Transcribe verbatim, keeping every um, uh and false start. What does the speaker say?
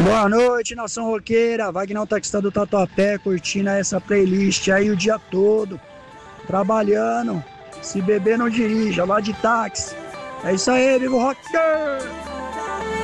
Boa noite, nação roqueira. Vagnão Taxista do Tatuapé, curtindo essa playlist aí o dia todo. Trabalhando. Se beber, não dirija, lá de táxi. É isso aí, vivo rocker!